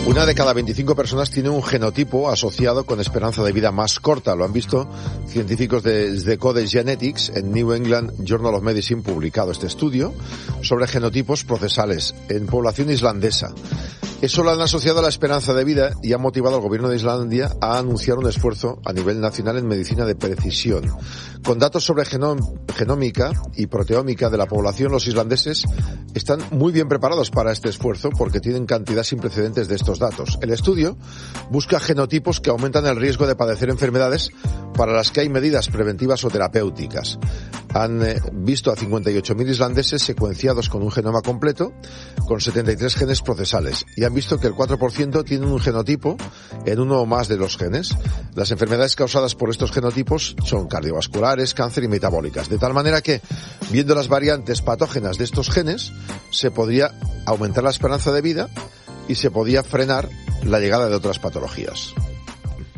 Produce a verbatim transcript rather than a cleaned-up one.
Una de cada veinticinco personas tiene un genotipo asociado con esperanza de vida más corta. Lo han visto científicos de The Code Genetics en New England Journal of Medicine, publicado este estudio sobre genotipos procesales en población islandesa. Eso lo han asociado a la esperanza de vida y ha motivado al gobierno de Islandia a anunciar un esfuerzo a nivel nacional en medicina de precisión. Con datos sobre genom- genómica y proteómica de la población, los islandeses están muy bien preparados para este esfuerzo porque tienen cantidad sin precedentes de estos datos. El estudio busca genotipos que aumentan el riesgo de padecer enfermedades para las que hay medidas preventivas o terapéuticas. Han eh, visto a cincuenta y ocho mil islandeses secuenciados con un genoma completo, con setenta y tres genes procesales, y han visto que el cuatro por ciento tienen un genotipo en uno o más de los genes. Las enfermedades causadas por estos genotipos son cardiovasculares, cáncer y metabólicas, de tal manera que, viendo las variantes patógenas de estos genes, se podría aumentar la esperanza de vida y se podía frenar la llegada de otras patologías.